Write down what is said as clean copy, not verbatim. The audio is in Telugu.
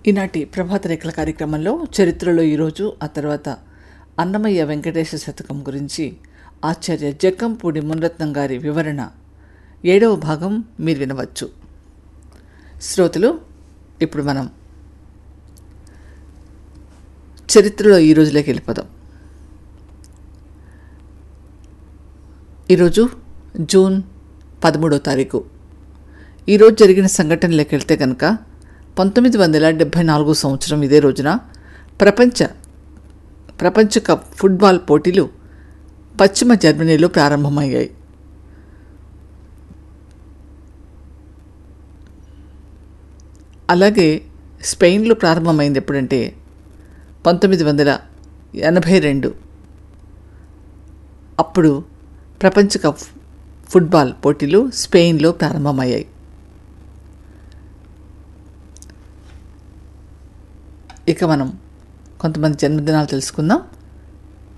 ఈనాటి ప్రభాత రేఖల కార్యక్రమంలో చరిత్రలో ఈరోజు, ఆ తర్వాత అన్నమయ్య వెంకటేశ శతకం గురించి ఆచార్య జక్కంపూడి మునిరత్నం గారి వివరణ 7వ భాగం మీరు వినవచ్చు. శ్రోతలు, ఇప్పుడు మనం చరిత్రలో ఈ రోజులోకి వెళ్ళిపోదాం. ఈరోజు జూన్ 13వ తారీఖు. ఈరోజు జరిగిన సంఘటనలోకి వెళ్తే కనుక 1974 సంవత్సరం ఇదే రోజున ప్రపంచ కప్ ఫుట్బాల్ పోటీలు పశ్చిమ జర్మనీలో ప్రారంభమయ్యాయి. అలాగే స్పెయిన్లో ప్రారంభమైంది ఎప్పుడంటే 1982. అప్పుడు ప్రపంచ కప్ ఫుట్బాల్ పోటీలు స్పెయిన్లో ప్రారంభమయ్యాయి. ఇక మనం కొంతమంది జన్మదినాలు తెలుసుకుందాం.